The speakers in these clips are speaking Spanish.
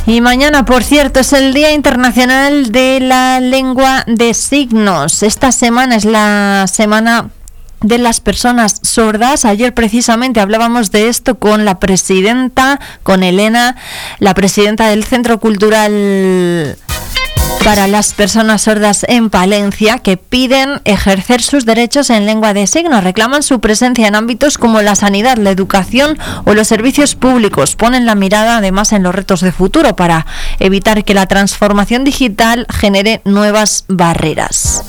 Y mañana, por cierto, es el Día Internacional de la Lengua de Signos. Esta semana es la semana de las personas sordas. Ayer precisamente hablábamos de esto con la presidenta, con Elena, la presidenta del Centro Cultural para las personas sordas en Palencia, que piden ejercer sus derechos en lengua de signos. Reclaman su presencia en ámbitos como la sanidad, la educación o los servicios públicos. Ponen la mirada además en los retos de futuro para evitar que la transformación digital genere nuevas barreras.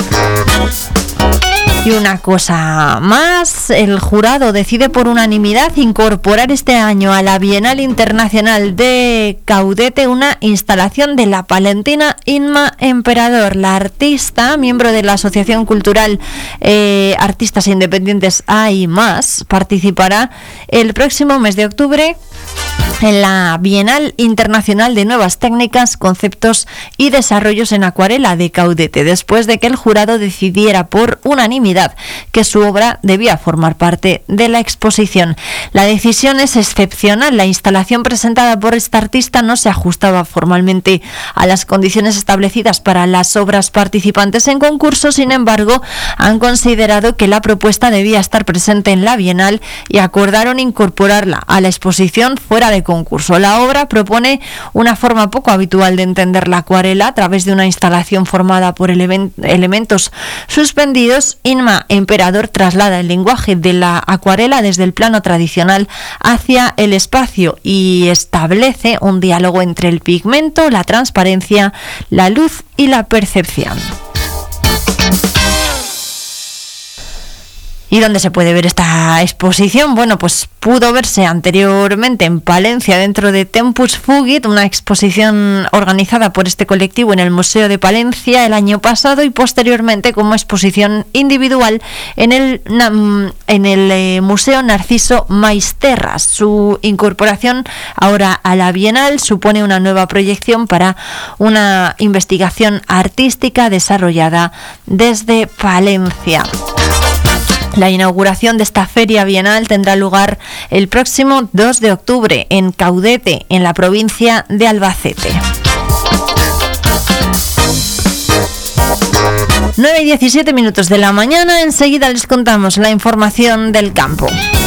Y una cosa más, el jurado decide por unanimidad incorporar este año a la Bienal Internacional de Caudete una instalación de la palentina Inma Emperador. La artista, miembro de la Asociación Cultural Artistas Independientes A+, participará el próximo mes de octubre en la Bienal Internacional de Nuevas Técnicas, Conceptos y Desarrollos en Acuarela de Caudete, después de que el jurado decidiera por unanimidad que su obra debía formar parte de la exposición. La decisión es excepcional. La instalación presentada por esta artista no se ajustaba formalmente a las condiciones establecidas para las obras participantes en concurso. Sin embargo, han considerado que la propuesta debía estar presente en la Bienal y acordaron incorporarla a la exposición fuera de concurso. La obra propone una forma poco habitual de entender la acuarela a través de una instalación formada por elementos suspendidos. Inma Emperador traslada el lenguaje de la acuarela desde el plano tradicional hacia el espacio y establece un diálogo entre el pigmento, la transparencia, la luz y la percepción. ¿Y dónde se puede ver esta exposición? Bueno, pues pudo verse anteriormente en Palencia dentro de Tempus Fugit, una exposición organizada por este colectivo en el Museo de Palencia el año pasado, y posteriormente como exposición individual en el Museo Narciso Maisterras. Su incorporación ahora a la Bienal supone una nueva proyección para una investigación artística desarrollada desde Palencia. La inauguración de esta feria bienal tendrá lugar el próximo 2 de octubre en Caudete, en la provincia de Albacete. 9:17 de la mañana, enseguida les contamos la información del campo.